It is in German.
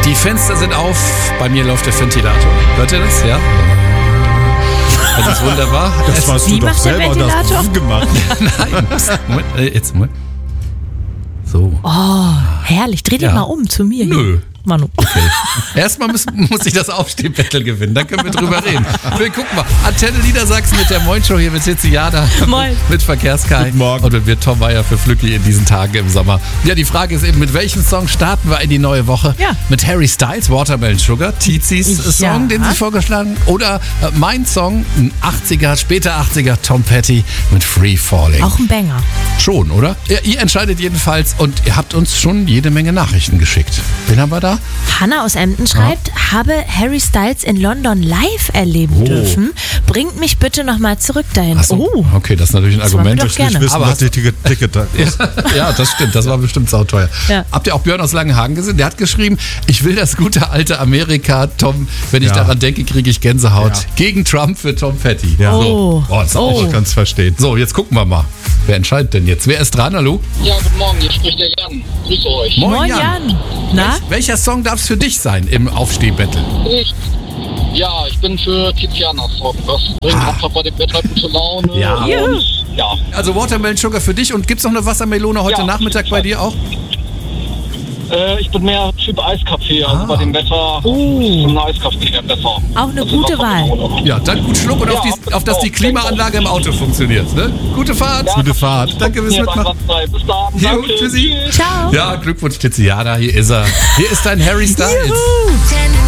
Die Fenster sind auf, bei mir läuft der Ventilator. Hört ihr das? Ja? Das ist wunderbar. Das warst du doch selber und das gemacht. Nein. Moment, jetzt Moment. So. Oh, herrlich. Dreh dich mal um zu mir. Nö. Manu. Okay. Erstmal muss ich das Aufstehbattle gewinnen, dann können wir drüber reden. Wir gucken mal. Antenne Niedersachsen mit der Moin-Show hier mit Tiziana. Moin. Mit Verkehrskai. Guten Morgen. Und mit Tom Meier für Flücki in diesen Tagen im Sommer. Ja, die Frage ist eben, mit welchem Song starten wir in die neue Woche? Ja. Mit Harry Styles, Watermelon Sugar, Tizis Song, den sie vorgeschlagen haben. Oder mein Song, ein 80er, später 80er, Tom Petty mit Free Falling. Auch ein Banger. Schon, oder? Ihr entscheidet jedenfalls und ihr habt uns schon jede Menge Nachrichten geschickt. Wen haben wir da? Hanna aus Emden schreibt, habe Harry Styles in London live erleben dürfen. Bringt mich bitte nochmal zurück dahin. Ach so, okay, das ist natürlich ein Das wollen wir Argument. doch gerne. Ich wissen, Aber was die Ticket da ist. Ja, das stimmt, das war bestimmt sauteuer. Ja. Habt ihr auch Björn aus Langenhagen gesehen? Der hat geschrieben, ich will das gute alte Amerika, Tom, wenn ich Ja. daran denke, kriege ich Gänsehaut. Ja. Gegen Trump für Tom Petty. Ja. So. Das ist auch Ich kann es verstehen. So, jetzt gucken wir mal. Wer entscheidet denn jetzt? Wer ist dran, hallo? Ja, guten Morgen, hier spricht der Jan. Grüße euch. Moin Jan. Na? Welcher Song darf es für dich sein im Aufstehbattle? Ich bin für Tizianas Song. Das bringt einfach bei dem Wetter gute Laune. Ja. Und, ja. Also Watermelon Sugar für dich und gibt's noch eine Wassermelone heute Ja, Nachmittag bei dir auch? Ich bin mehr Typ Eiskaffee, also bei dem Wetter ist ein Eiskaffee wäre besser. Auch eine Also gute Wassermelone. Wahl. Ja, dann gut Schluck und Ja, auf dass die Klimaanlage im Auto funktioniert. Ne? Gute Fahrt. Ja, Gute Fahrt. Danke fürs Mitmachen. Bis dann. Jo, Danke. tschüssi. Tschüss. Ciao. Ja, Glückwunsch Tiziana, hier ist er. Hier ist dein Harry Styles. Juhu.